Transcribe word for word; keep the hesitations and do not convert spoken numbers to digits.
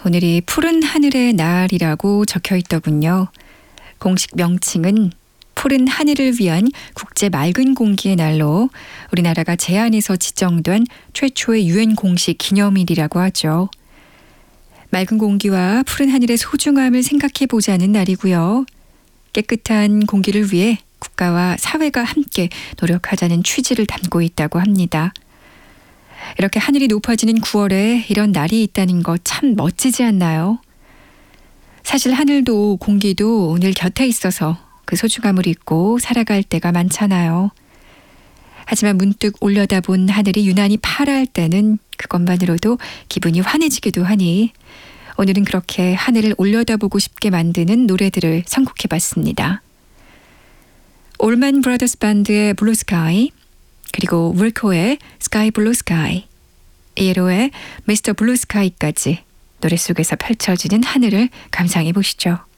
오늘이 푸른 하늘의 날이라고 적혀 있더군요. 공식 명칭은 푸른 하늘을 위한 국제 맑은 공기의 날로 우리나라가 제안해서 지정된 최초의 유엔 공식 기념일이라고 하죠. 맑은 공기와 푸른 하늘의 소중함을 생각해 보자는 날이고요. 깨끗한 공기를 위해 국가와 사회가 함께 노력하자는 취지를 담고 있다고 합니다. 이렇게 하늘이 높아지는 구월에 이런 날이 있다는 거 참 멋지지 않나요? 사실 하늘도 공기도 늘 곁에 있어서 그 소중함을 잊고 살아갈 때가 많잖아요. 하지만 문득 올려다본 하늘이 유난히 파랄 때는 그것만으로도 기분이 환해지기도 하니 오늘은 그렇게 하늘을 올려다보고 싶게 만드는 노래들을 선곡해봤습니다. 올맨 브라더스 밴드의 블루 스카이, 그리고 울코의 스카이 블루 스카이, 예로의 미스터 블루 스카이까지 노래 속에서 펼쳐지는 하늘을 감상해 보시죠.